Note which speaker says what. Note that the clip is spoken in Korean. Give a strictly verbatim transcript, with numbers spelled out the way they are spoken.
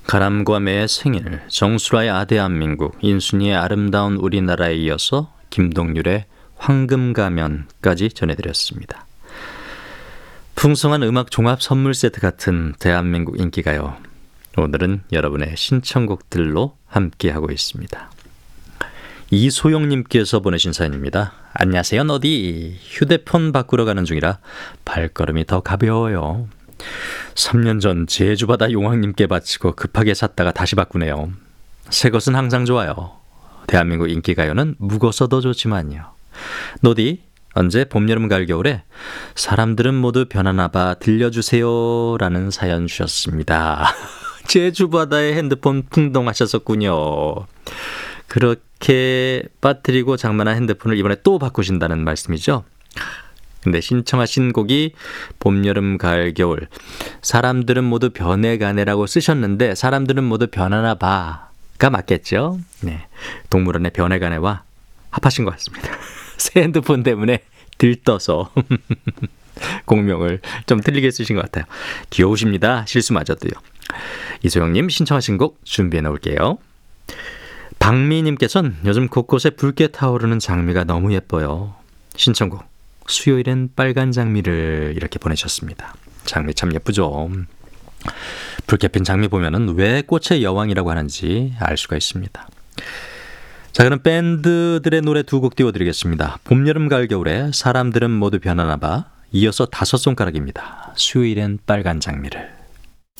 Speaker 1: 가람과 매의 생일, 정수라의 아대한민국, 인순이의 아름다운 우리나라에 이어서 김동률의 황금가면까지 전해드렸습니다. 풍성한 음악 종합 선물 세트 같은 대한민국 인기가요. 오늘은 여러분의 신청곡들로 함께하고 있습니다. 이소영님께서 보내신 사연입니다. 안녕하세요. 너디. 휴대폰 바꾸러 가는 중이라 발걸음이 더 가벼워요. 삼 년 전 제주바다 용왕님께 바치고 급하게 샀다가 다시 바꾸네요. 새 것은 항상 좋아요. 대한민국 인기가요는 묵어서도 좋지만요. 노디, 언제 봄, 여름, 가을, 겨울에 사람들은 모두 변하나봐 들려주세요 라는 사연 주셨습니다. 제주바다에 핸드폰 풍덩하셨었군요. 그렇게 빠뜨리고 장만한 핸드폰을 이번에 또 바꾸신다는 말씀이죠. 근데 신청하신 곡이 봄, 여름, 가을, 겨울, 사람들은 모두 변해가네라고 쓰셨는데 사람들은 모두 변하나 봐가 맞겠죠. 네, 동물원의 변해가네와 합하신 것 같습니다. 새 핸드폰 때문에 들떠서 공명을 좀 틀리게 쓰신 것 같아요. 귀여우십니다. 실수마저도요. 이소영님 신청하신 곡 준비해 놓을게요. 박미님께서는 요즘 곳곳에 붉게 타오르는 장미가 너무 예뻐요. 신청곡 수요일엔 빨간 장미를 이렇게 보내셨습니다. 장미 참 예쁘죠. 붉게 핀 장미 보면은 왜 꽃의 여왕이라고 하는지 알 수가 있습니다. 자, 그럼 밴드들의 노래 두 곡 띄워드리겠습니다. 봄, 여름, 가을, 겨울에 사람들은 모두 변하나 봐. 이어서 다섯 손가락입니다. 수요일엔 빨간 장미를.